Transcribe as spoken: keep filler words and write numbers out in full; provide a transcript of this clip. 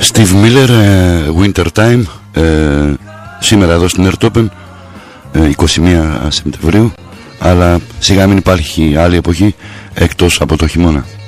Steve Miller, Winter Time, ε, σήμερα εδώ στην Earth Open, ε, εικοστή πρώτη Σεπτεμβρίου, αλλά σιγά μην υπάρχει άλλη εποχή εκτός από το χειμώνα.